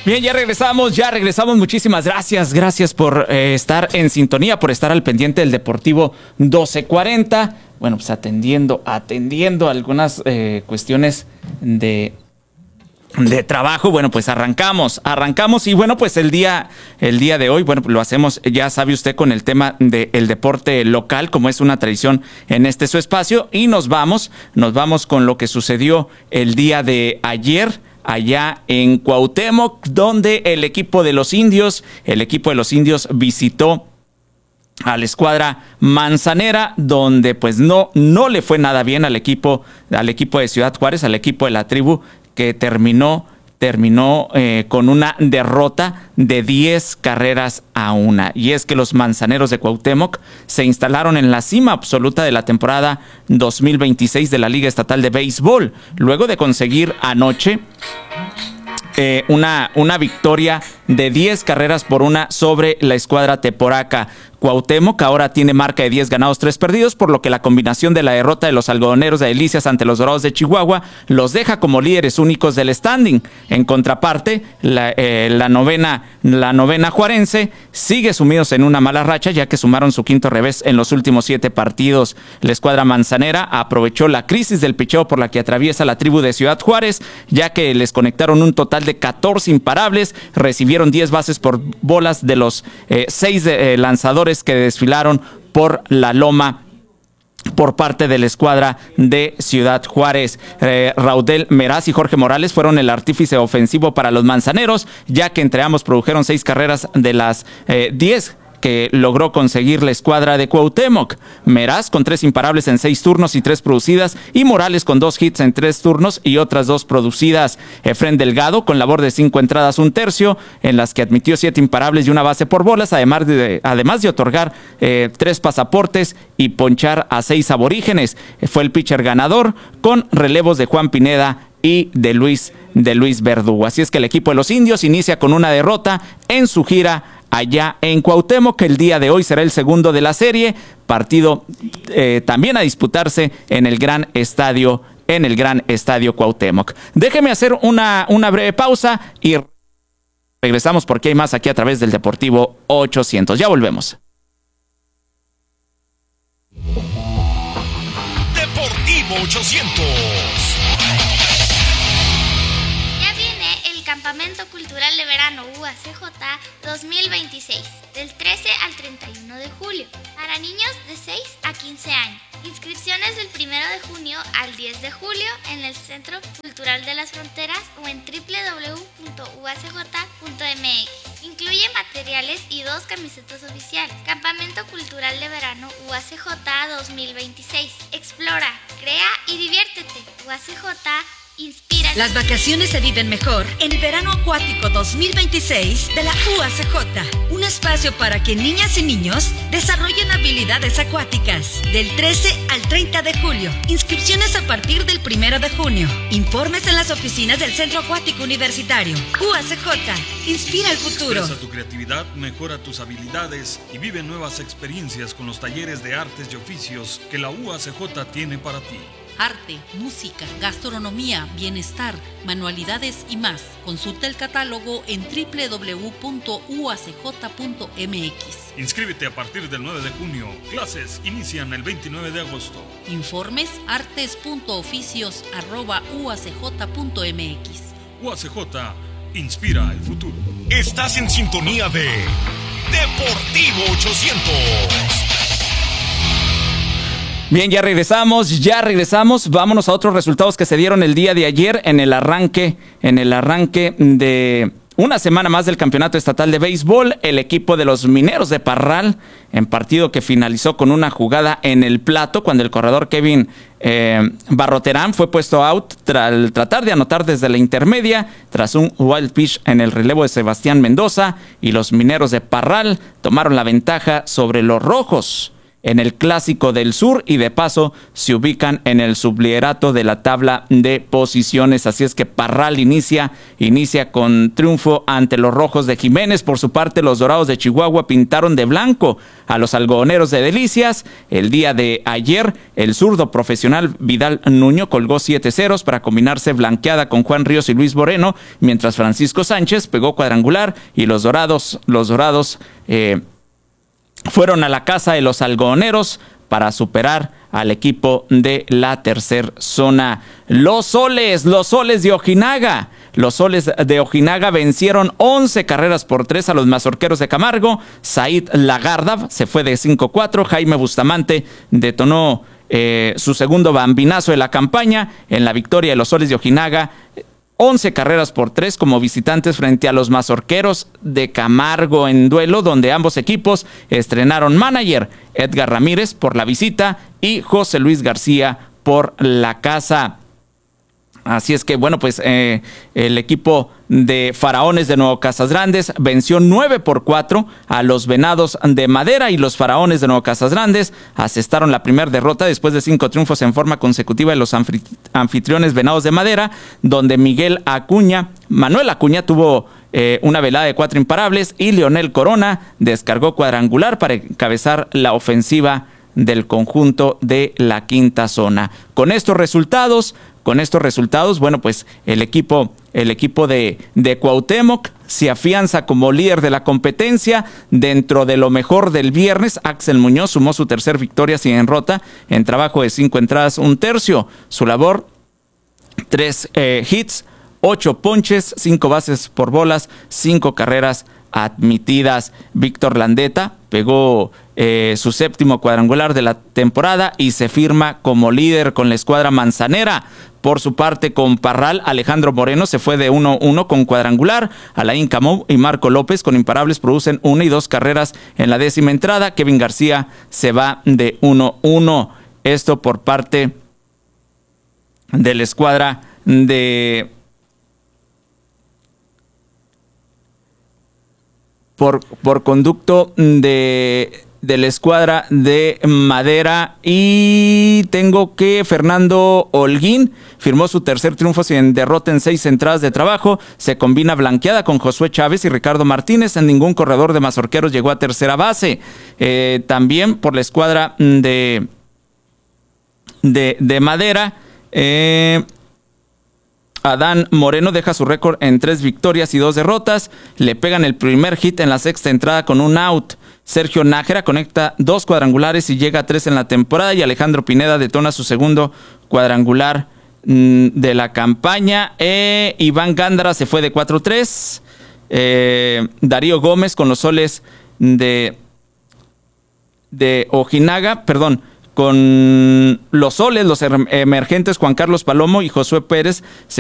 Bien, ya regresamos. Muchísimas gracias por estar en sintonía, por estar al pendiente del Deportivo 1240. Bueno, pues atendiendo algunas cuestiones de trabajo. Bueno, pues arrancamos y bueno, pues el día de hoy, bueno, lo hacemos, ya sabe usted, con el tema del deporte local, como es una tradición en su espacio, y nos vamos con lo que sucedió el día de ayer allá en Cuauhtémoc, donde el equipo de los indios visitó a la escuadra manzanera, donde pues no le fue nada bien al equipo de Ciudad Juárez, al equipo de la tribu, que terminó con una derrota de 10-1. Y es que los manzaneros de Cuauhtémoc se instalaron en la cima absoluta de la temporada 2026 de la Liga Estatal de Béisbol, luego de conseguir anoche una victoria de 10-1 sobre la escuadra teporaca. Cuauhtémoc ahora tiene marca de 10 ganados, 3 perdidos, por lo que la combinación de la derrota de los algodoneros de Delicias ante los Dorados de Chihuahua los deja como líderes únicos del standing. En contraparte, la novena juarense sigue sumidos en una mala racha, ya que sumaron su quinto revés en los últimos 7 partidos. La escuadra manzanera aprovechó la crisis del picheo por la que atraviesa la tribu de Ciudad Juárez, ya que les conectaron un total de 14 imparables, recibieron 10 bases por bolas de los 6 lanzadores que desfilaron por la loma por parte de la escuadra de Ciudad Juárez. Raudel Meraz y Jorge Morales fueron el artífice ofensivo para los manzaneros, ya que entre ambos produjeron 6 carreras de las 10 que logró conseguir la escuadra de Cuauhtémoc. Meraz con 3 imparables en 6 turnos y 3 producidas, y Morales con 2 hits en 3 turnos y otras 2 producidas. Efren Delgado con labor de 5 entradas, 1/3, en las que admitió 7 imparables y 1 base por bolas, además de otorgar 3 pasaportes y ponchar a 6 aborígenes. Fue el pitcher ganador, con relevos de Juan Pineda y de Luis Verdugo. Así es que el equipo de los indios inicia con una derrota en su gira allá en Cuauhtémoc, que el día de hoy será el segundo de la serie, partido también a disputarse en el gran estadio Cuauhtémoc. Déjeme hacer una breve pausa y regresamos, porque hay más aquí a través del Deportivo 800. Ya volvemos. Deportivo 800. Campamento Cultural de Verano UACJ 2026, del 13 al 31 de julio, para niños de 6 a 15 años. Inscripciones del 1 de junio al 10 de julio en el Centro Cultural de las Fronteras o en www.uacj.mx. Incluye materiales y 2 camisetas oficiales. Campamento Cultural de Verano UACJ 2026. Explora, crea y diviértete. UACJ inspira. Las vacaciones se viven mejor en el Verano Acuático 2026 de la UACJ. Un espacio para que niñas y niños desarrollen habilidades acuáticas. Del 13 al 30 de julio. Inscripciones a partir del 1 de junio. Informes en las oficinas del Centro Acuático Universitario. UACJ, inspira el futuro. Expresa tu creatividad, mejora tus habilidades y vive nuevas experiencias con los talleres de artes y oficios que la UACJ tiene para ti. Arte, música, gastronomía, bienestar, manualidades y más. Consulta el catálogo en www.uacj.mx. Inscríbete a partir del 9 de junio. Clases inician el 29 de agosto. Informes artes.oficios@uacj.mx. UACJ inspira el futuro. Estás en sintonía de Deportivo 800. Bien, ya regresamos. Vámonos a otros resultados que se dieron el día de ayer en el arranque de una semana más del Campeonato Estatal de Béisbol. El equipo de los Mineros de Parral, en partido que finalizó con una jugada en el plato, cuando el corredor Kevin Barroterán fue puesto out tras tratar de anotar desde la intermedia, tras un wild pitch en el relevo de Sebastián Mendoza, y los Mineros de Parral tomaron la ventaja sobre los Rojos. en el Clásico del Sur y de paso se ubican en el subliderato de la tabla de posiciones. Así es que Parral inicia con triunfo ante los Rojos de Jiménez. Por su parte, los Dorados de Chihuahua pintaron de blanco a los Algodoneros de Delicias. El día de ayer, el zurdo profesional Vidal Nuño colgó 7 ceros para combinarse blanqueada con Juan Ríos y Luis Moreno, mientras Francisco Sánchez pegó cuadrangular y los Dorados fueron a la casa de los Algodoneros para superar al equipo de la tercer zona. Los soles de Ojinaga. Los soles de Ojinaga vencieron 11 carreras por 3 a los mazorqueros de Camargo. Said Lagarda se fue de 5-4. Jaime Bustamante detonó su segundo bambinazo de la campaña en la victoria de los soles de Ojinaga. 11 carreras por 3 como visitantes frente a los mazorqueros de Camargo en duelo donde ambos equipos estrenaron manager, Edgar Ramírez por la visita y José Luis García por la casa. Así es que, bueno, pues el equipo de Faraones de Nuevo Casas Grandes venció 9-4 a los Venados de Madera y los Faraones de Nuevo Casas Grandes asestaron la primera derrota después de 5 triunfos en forma consecutiva de los anfitriones Venados de Madera, donde Manuel Acuña tuvo una velada de 4 imparables y Leonel Corona descargó cuadrangular para encabezar la ofensiva del conjunto de la quinta zona. Con estos resultados, bueno, pues el equipo de Cuauhtémoc se afianza como líder de la competencia. Dentro de lo mejor del viernes, Axel Muñoz sumó su tercer victoria sin derrota en trabajo de 5 entradas, 1/3. Su labor, 3 hits, 8 ponches, 5 bases por bolas, 5 carreras admitidas. Víctor Landeta pegó su séptimo cuadrangular de la temporada y se firma como líder con la escuadra manzanera. Por su parte, con Parral, Alejandro Moreno se fue de 1-1 con cuadrangular. Alain Camou y Marco López con imparables producen 1 y 2 carreras en la 10ª entrada. Kevin García se va de 1-1. Esto por parte de la escuadra de... Por conducto de la escuadra de Madera. Y tengo que Fernando Holguín firmó su tercer triunfo sin derrota en 6 entradas de trabajo. Se combina blanqueada con Josué Chávez y Ricardo Martínez. En ningún corredor de mazorqueros llegó a tercera base. También por la escuadra de Madera, Adán Moreno deja su récord en 3 victorias y 2 derrotas. Le pegan el primer hit en la 6ª entrada con un out. Sergio Nájera conecta 2 cuadrangulares y llega a 3 en la temporada. Y Alejandro Pineda detona su segundo cuadrangular de la campaña. Iván Gándara se fue de 4-3. Darío Gómez con los soles de Ojinaga, con los soles, los emergentes Juan Carlos Palomo y Josué Pérez se